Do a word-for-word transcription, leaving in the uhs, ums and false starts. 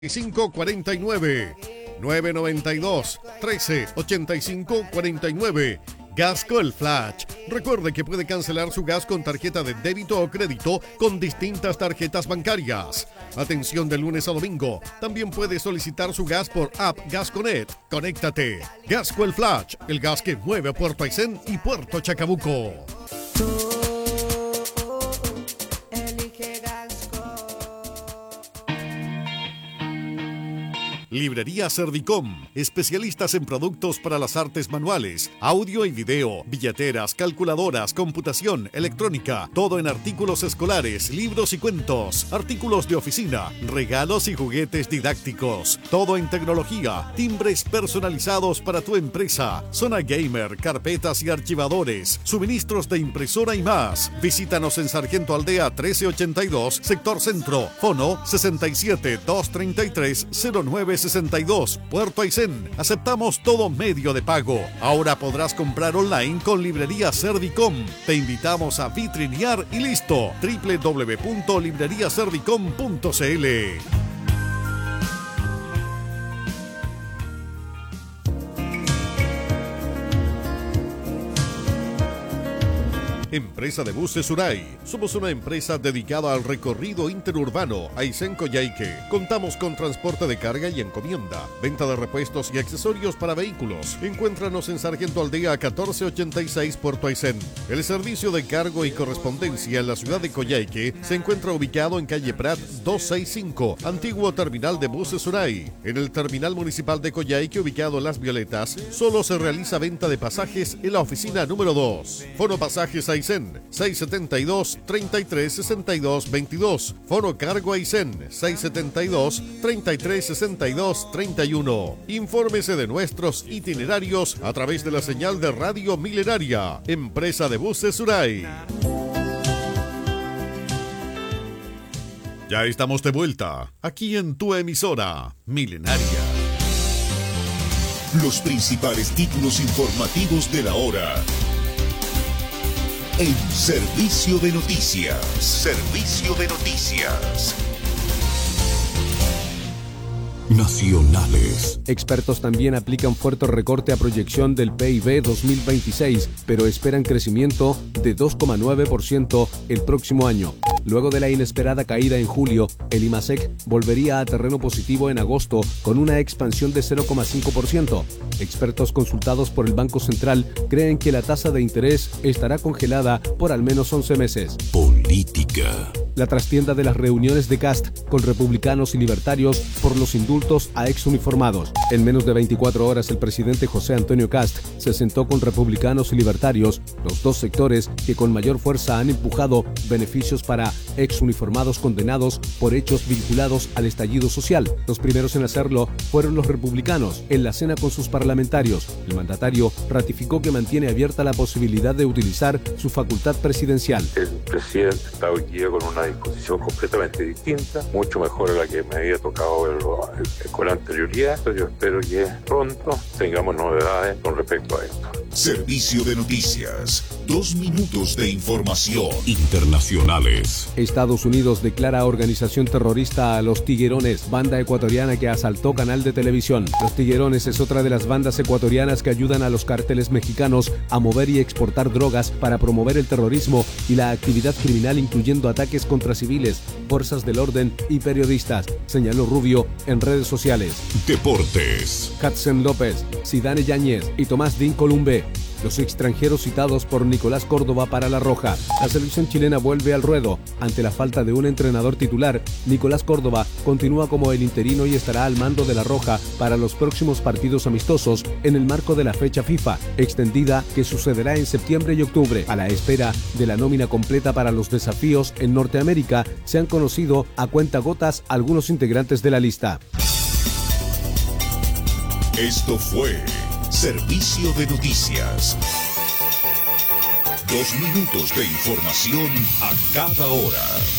cinco cuarenta y nueve, nueve noventa y dos, trece ochenta y cinco cuarenta y nueve. Gascoel Flash. Recuerde que puede cancelar su gas con tarjeta de débito o crédito con distintas tarjetas bancarias. Atención de lunes a domingo. También puede solicitar su gas por app Gasconet. Conéctate. Gascoel Flash, el gas que mueve a Puerto Aysén y Puerto Chacabuco. Librería Servicom, especialistas en productos para las artes manuales, audio y video, billeteras, calculadoras, computación, electrónica, todo en artículos escolares, libros y cuentos, artículos de oficina, regalos y juguetes didácticos, todo en tecnología, timbres personalizados para tu empresa, zona gamer, carpetas y archivadores, suministros de impresora y más. Visítanos en Sargento Aldea trece ochenta y dos, sector centro, fono sesenta y siete, doscientos treinta y tres, cero nueve sesenta y dos, Puerto Aysén. Aceptamos todo medio de pago. Ahora podrás comprar online con Librería Servicom. Te invitamos a vitrinear y listo. doble u doble u doble u punto librería servicom punto c l. Empresa de Buses Suray. Somos una empresa dedicada al recorrido interurbano Aysén-Coyhaique. Contamos con transporte de carga y encomienda, venta de repuestos y accesorios para vehículos. Encuéntranos en Sargento Aldea catorce ochenta y seis, Puerto Aysén. El servicio de cargo y correspondencia en la ciudad de Coyhaique se encuentra ubicado en calle Prat doscientos sesenta y cinco, antiguo terminal de Buses Suray. En el terminal municipal de Coyhaique, ubicado en Las Violetas, solo se realiza venta de pasajes en la oficina número dos. Fono Pasajes Aysén seiscientos setenta y dos, treinta y tres sesenta y dos veintidós. Fono Cargo Aysén seiscientos setenta y dos, treinta y tres sesenta y dos treinta y uno. Infórmese de nuestros itinerarios a través de la señal de Radio Milenaria. Empresa de Buses Suray. Ya estamos de vuelta, aquí en tu emisora Milenaria. Los principales títulos informativos de la hora en Servicio de Noticias. Servicio de Noticias Nacionales. Expertos también aplican fuerte recorte a proyección del P I B dos mil veintiséis, pero esperan crecimiento de dos coma nueve por ciento el próximo año. Luego de la inesperada caída en julio, el IMASEC volvería a terreno positivo en agosto con una expansión de cero coma cinco por ciento. Expertos consultados por el Banco Central creen que la tasa de interés estará congelada por al menos once meses. Política. La trastienda de las reuniones de Kast con republicanos y libertarios por los indultos a exuniformados. En menos de veinticuatro horas, el presidente José Antonio Kast se sentó con republicanos y libertarios, los dos sectores que con mayor fuerza han empujado beneficios para exuniformados condenados por hechos vinculados al estallido social. Los primeros en hacerlo fueron los republicanos. En la cena con sus parlamentarios, el mandatario ratificó que mantiene abierta la posibilidad de utilizar su facultad presidencial. El presidente está hoy día con una disposición completamente distinta, mucho mejor a la que me había tocado verlo con anterioridad. Yo espero que pronto tengamos novedades con respecto a esto. Servicio de Noticias. Dos minutos de información internacionales. Estados Unidos declara organización terrorista a los Tiguerones, banda ecuatoriana que asaltó canal de televisión. Los Tiguerones es otra de las bandas ecuatorianas que ayudan a los cárteles mexicanos a mover y exportar drogas para promover el terrorismo y la actividad criminal, incluyendo ataques contra civiles, fuerzas del orden y periodistas, señaló Rubio en redes sociales. Deportes. Hudson López, Zidane Yáñez y Tomás Dín Columbe, los extranjeros citados por Nicolás Córdoba para La Roja. La selección chilena vuelve al ruedo. Ante la falta de un entrenador titular, Nicolás Córdoba continúa como el interino y estará al mando de La Roja para los próximos partidos amistosos en el marco de la fecha FIFA, extendida que sucederá en septiembre y octubre. A la espera de la nómina completa para los desafíos en Norteamérica, se han conocido a cuentagotas algunos integrantes de la lista. Esto fue Servicio de Noticias. Dos minutos de información a cada hora.